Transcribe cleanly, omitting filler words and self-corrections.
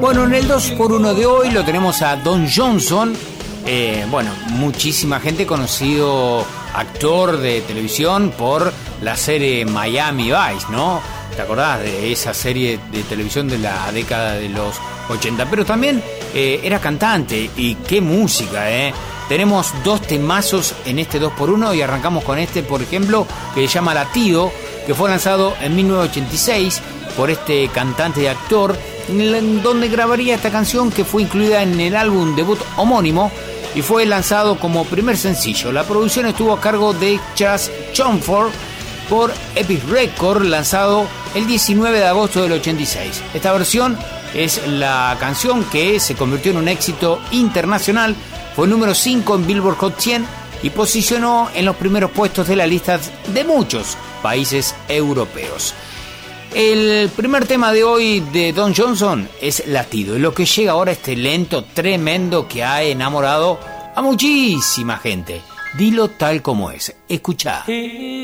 Bueno, en el 2x1 de hoy lo tenemos a Don Johnson. Muchísima gente, conocido actor de televisión por la serie Miami Vice, ¿no? ¿Te acordás de esa serie de televisión de la década de los 80? Pero también era cantante, y qué música, ¿eh? Tenemos dos temazos en este 2x1 y arrancamos con este, por ejemplo, que se llama Latido, que fue lanzado en 1986 por este cantante y actor, en donde grabaría esta canción que fue incluida en el álbum debut homónimo y fue lanzado como primer sencillo. La producción estuvo a cargo de Chas Chomford por Epic Record, lanzado el 19 de agosto del 86. Esta versión es la canción que se convirtió en un éxito internacional, fue número 5 en Billboard Hot 100 y posicionó en los primeros puestos de la lista de muchos países europeos. El primer tema de hoy de Don Johnson es Latido, y lo que llega ahora este lento tremendo que ha enamorado a muchísima gente. Dilo tal como es, escuchá.